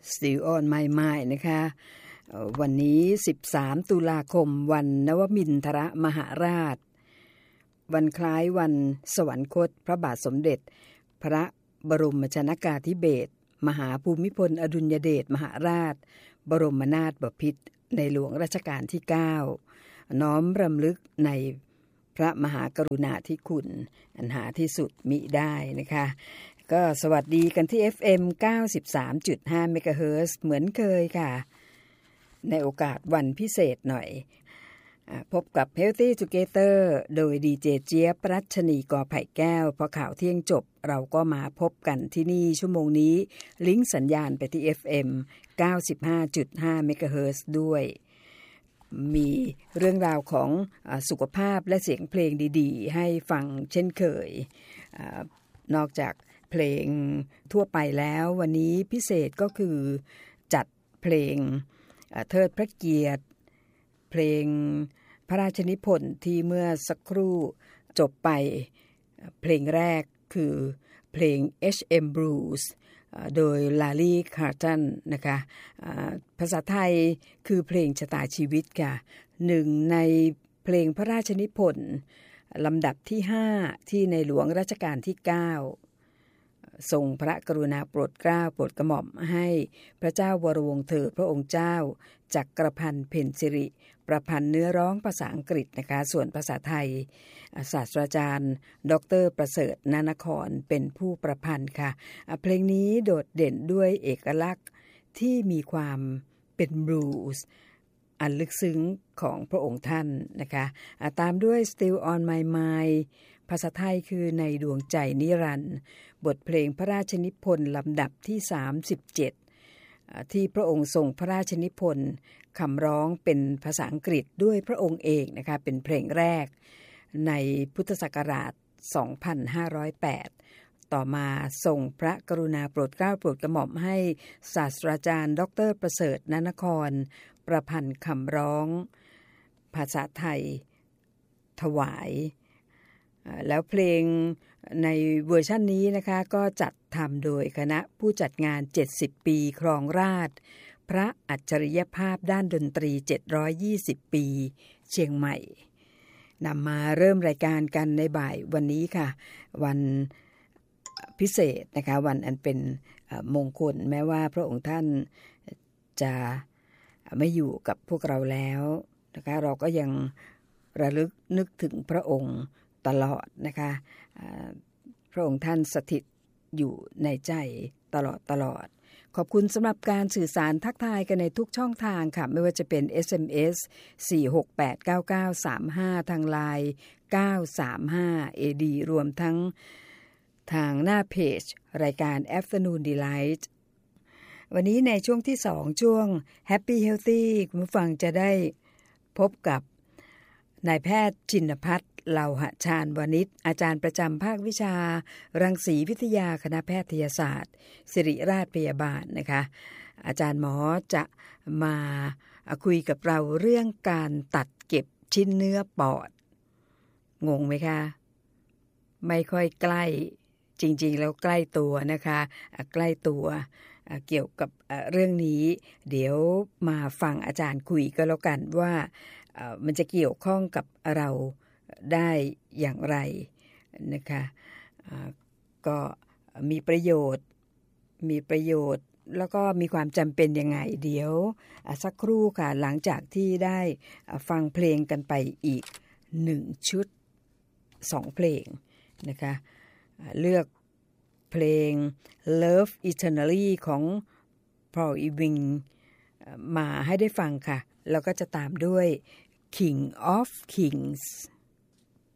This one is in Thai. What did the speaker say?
Still on my mind นะคะวันนี้13ตุลาคมวันนวมินทรมหาราชวันคล้ายวันสวรรคตพระบาทสมเด็จพระบรมชนกาธิเบศรมหาภูมิพลอดุลยเดชมหาราชบรมนาถบพิตรในหลวงรัชกาลที่9น้อมรำลึกในพระมหากรุณาธิคุณอันหาที่สุดมิได้นะคะก็สวัสดีกันที่ FM 93.5 เมกะเฮิรตซ์เหมือนเคยค่ะในโอกาสวันพิเศษหน่อยพบกับ Healthy Together โดยดีเจเจี๊ยบรัชนีกอไผ่แก้วพอข่าวเที่ยงจบเราก็มาพบกันที่นี่ชั่วโมงนี้ลิงก์สัญญาณไปที่ FM 95.5 เมกะเฮิรตซ์ด้วยมีเรื่องราวของสุขภาพและเสียงเพลงดีๆให้ฟังเช่นเคยนอกจากเพลงทั่วไปแล้ววันนี้พิเศษก็คือจัดเพลงเทิดพระเกียรติเพลงพระราชนิพนธ์ที่เมื่อสักครู่จบไปเพลงแรกคือเพลง H.M. Blues โดย Larry Carlton นะคะภาษาไทยคือเพลงชะตาชีวิตค่ะหนึ่งในเพลงพระราชนิพนธ์ลำดับที่5ที่ในหลวงรัชกาลที่9ทรงพระกรุณาโปรดเกล้าโปรดกระหม่อมให้พระเจ้าวรวงศ์เธอพระองค์เจ้าจักรพันธ์เพ็ญสิริประพันธ์เนื้อร้องภาษาอังกฤษนะคะส่วนภาษาไทยศาสตราจารย์ดร.ประเสริฐนานครเป็นผู้ประพันธ์ค่ะเพลงนี้โดดเด่นด้วยเอกลักษณ์ที่มีความเป็นบลูส์อันลึกซึ้งของพระองค์ท่านนะคะตามด้วย Still on my mind ภาษาไทยคือในดวงใจนิรันดร์บทเพลงพระราชนิพนธ์ลำดับที่37ที่พระองค์ทรงพระราชนิพนธ์คำร้องเป็นภาษาอังกฤษด้วยพระองค์เองนะคะเป็นเพลงแรกในพุทธศักราช 2508 ต่อมาทรงพระกรุณาโปรดเกล้าโปรดกระหม่อมให้ศาสตราจารย์ดร.ประเสริฐนานครประพันธ์คำร้องภาษาไทยถวายแล้วเพลงในเวอร์ชันนี้นะคะก็จัดทำโดยคณะผู้จัดงาน70ปีครองราชย์พระอัจฉริยภาพด้านดนตรี720ปีเชียงใหม่นำมาเริ่มรายการกันในบ่ายวันนี้ค่ะวันพิเศษนะคะวันอันเป็นมงคลแม้ว่าพระองค์ท่านจะไม่อยู่กับพวกเราแล้วนะคะเราก็ยังระลึกนึกถึงพระองค์ตลอดนะคะพระองค์ท่านสถิตอยู่ในใจตลอดขอบคุณสำหรับการสื่อสารทักทายกันในทุกช่องทางค่ะไม่ว่าจะเป็น SMS 4689935 ทาง LINE 935 AD รวมทั้งทางหน้าเพจรายการ Afternoon Delight วันนี้ในช่วงที่2ช่วง Happy Healthy คุณผู้ฟังจะได้พบกับนายแพทย์ชินภัทรเหล่าหชาญวณิชอาจารย์ประจำภาควิชารังสีวิทยาคณะแพทยศาสตร์ศิริราชพยาบาลนะคะอาจารย์หมอจะมาคุยกับเราเรื่องการตัดเก็บชิ้นเนื้อปอดงงไหมคะไม่ค่อยใกล้จริงๆแล้วใกล้ตัวนะคะใกล้ตัวเกี่ยวกับเรื่องนี้เดี๋ยวมาฟังอาจารย์คุยก็แล้วกันว่ามันจะเกี่ยวข้องกับเราได้อย่างไรนะคะก็มีประโยชน์แล้วก็มีความจำเป็นยังไงเดี๋ยวสักครู่ค่ะหลังจากที่ได้ฟังเพลงกันไปอีก1ชุด2เพลงนะคะเลือกเพลง Love Eternally ของ Paul Ewing มาให้ได้ฟังค่ะแล้วก็จะตามด้วย King of Kings